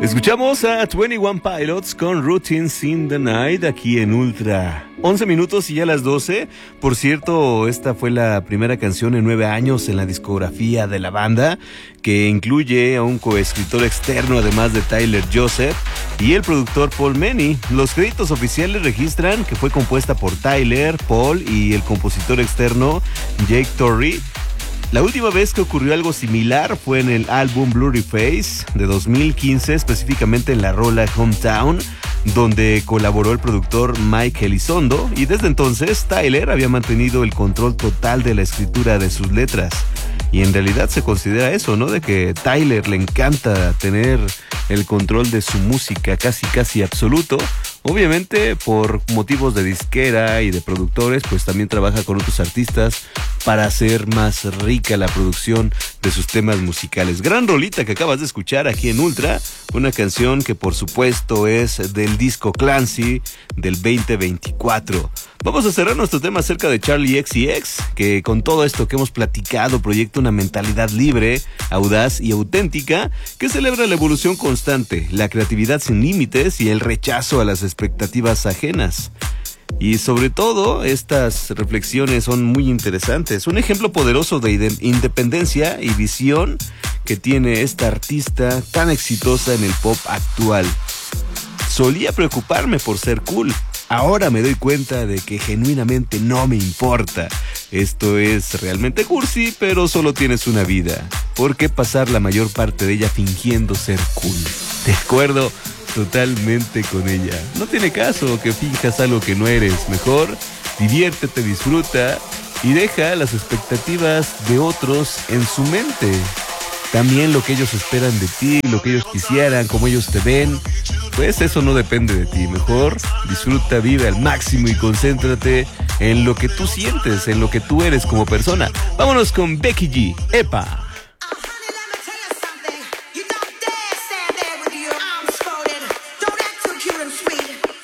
Escuchamos a 21 Pilots con Routines in the Night aquí en Ultra. 11 minutos y ya las 12. Por cierto, esta fue la primera canción en 9 años en la discografía de la banda, que incluye a un coescritor externo además de Tyler Joseph y el productor Paul Many. Los créditos oficiales registran que fue compuesta por Tyler, Paul y el compositor externo Jake Torrey. La última vez que ocurrió algo similar fue en el álbum Blurry Face de 2015, específicamente en la rola Hometown, donde colaboró el productor Mike Elizondo, y desde entonces Tyler había mantenido el control total de la escritura de sus letras. Y en realidad se considera eso, ¿no? De que Tyler le encanta tener el control de su música casi absoluto. Obviamente por motivos de disquera y de productores, pues también trabaja con otros artistas para hacer más rica la producción de sus temas musicales. Gran rolita que acabas de escuchar aquí en Ultra, una canción que por supuesto es del disco Clancy del 2024. Vamos a cerrar nuestro tema acerca de Charli XCX, que con todo esto que hemos platicado proyecta una mentalidad libre, audaz y auténtica que celebra la evolución constante, la creatividad sin límites y el rechazo a las expectativas ajenas. Y sobre todo, estas reflexiones son muy interesantes. Un ejemplo poderoso de independencia y visión que tiene esta artista tan exitosa en el pop actual. Solía preocuparme por ser cool. Ahora me doy cuenta de que genuinamente no me importa. Esto es realmente cursi, pero solo tienes una vida. ¿Por qué pasar la mayor parte de ella fingiendo ser cool? De acuerdo totalmente con ella. No tiene caso que finjas algo que no eres. Mejor diviértete, disfruta y deja las expectativas de otros en su mente. También lo que ellos esperan de ti, lo que ellos quisieran, cómo ellos te ven, pues eso no depende de ti. Mejor disfruta, vive al máximo y concéntrate en lo que tú sientes, en lo que tú eres como persona. Vámonos con Becky G. ¡Epa!